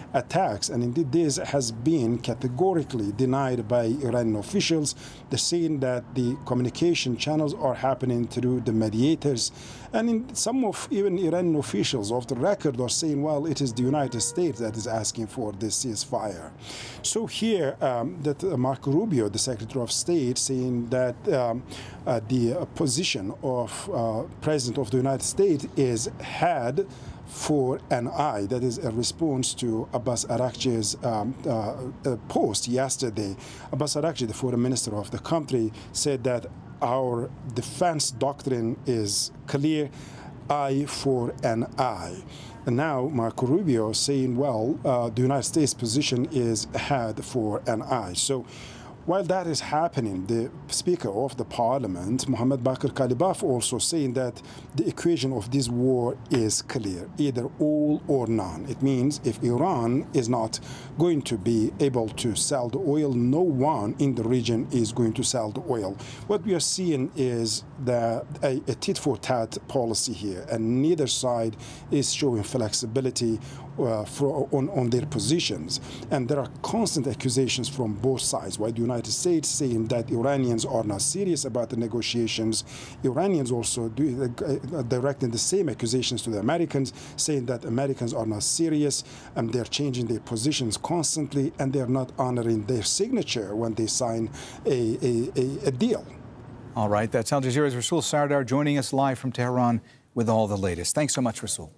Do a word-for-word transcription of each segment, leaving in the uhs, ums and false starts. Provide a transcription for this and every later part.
attacks. And indeed, this has been categorically denied by Iranian officials. They're saying that the communication channels are happening through the mediators. And in some of even Iranian officials off the record are saying, well, it is the United States that is asking for this ceasefire. So here, um, that uh, Marco Rubio, the Secretary of State, saying that um, uh, the uh, position of uh, President of the United States is had for an eye. That is a response to Abbas Araghchi's um, uh, uh, post yesterday. Abbas Araghchi, the foreign minister of the country, said that our defense doctrine is clear, eye for an eye. And now Marco Rubio saying, well, uh, the United States position is head for an eye. So while that is happening, the Speaker of the Parliament, Mohammad Baqir Kalibaf, also saying that the equation of this war is clear, either all or none. It means if Iran is not going to be able to sell the oil, no one in the region is going to sell the oil. What we are seeing is that a, a tit-for-tat policy here, and neither side is showing flexibility uh, for, on, on their positions. And there are constant accusations from both sides. While the United States saying that Iranians are not serious about the negotiations, Iranians also do, uh, directing the same accusations to the Americans, saying that Americans are not serious and they're changing their positions constantly and they're not honoring their signature when they sign a, a, a, a deal. All right, that's Al Jazeera's Rasul Sardar joining us live from Tehran with all the latest. Thanks so much, Rasul.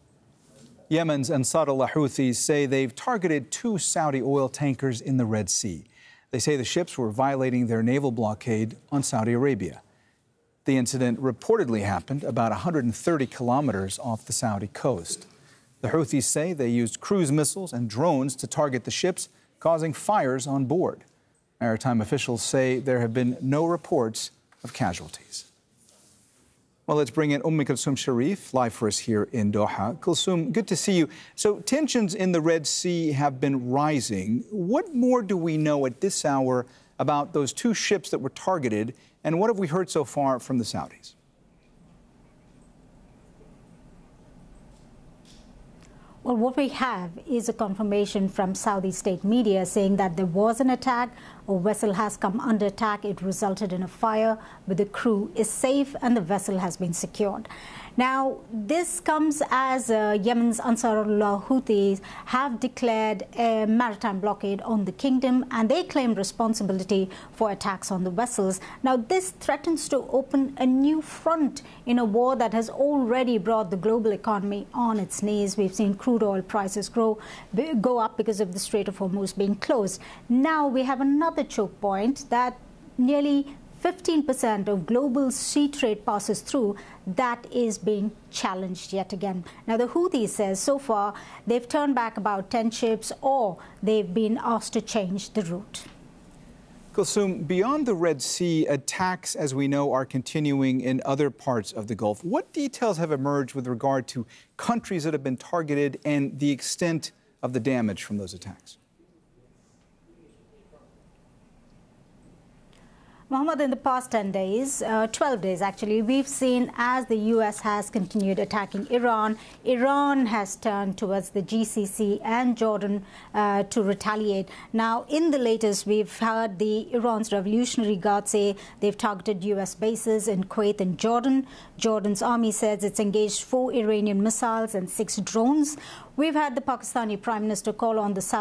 Yemen's Ansarullah Houthis say they've targeted two Saudi oil tankers in the Red Sea. They say the ships were violating their naval blockade on Saudi Arabia. The incident reportedly happened about one hundred thirty kilometers off the Saudi coast. The Houthis say they used cruise missiles and drones to target the ships, causing fires on board. Maritime officials say there have been no reports of casualties. Well, let's bring in Umm Kulsum Sharif, live for us here in Doha. Kulsum, good to see you. So tensions in the Red Sea have been rising. What more do we know at this hour about those two ships that were targeted, and what have we heard so far from the Saudis? Well, what we have is a confirmation from Saudi state media saying that there was an attack. A vessel has come under attack. It resulted in a fire, but the crew is safe and the vessel has been secured. Now, this comes as uh, Yemen's Ansarullah Houthis have declared a maritime blockade on the kingdom, and they claim responsibility for attacks on the vessels. Now, this threatens to open a new front in a war that has already brought the global economy on its knees. We've seen crude oil prices grow, go up because of the Strait of Hormuz being closed. Now we have another choke point that nearly fifteen percent of global sea trade passes through. That is being challenged yet again. Now, the Houthis says so far they've turned back about ten ships, or they've been asked to change the route. Kulsum, beyond the Red Sea, attacks, as we know, are continuing in other parts of the Gulf. What details have emerged with regard to countries that have been targeted and the extent of the damage from those attacks? Mohammed, in the past ten days, uh, twelve days actually, we've seen as the U S has continued attacking Iran, Iran has turned towards the G C C and Jordan uh, to retaliate. Now, in the latest, we've heard the Iran's Revolutionary Guard say they've targeted U S bases in Kuwait and Jordan. Jordan's army says it's engaged four Iranian missiles and six drones. We've had the Pakistani Prime Minister call on the South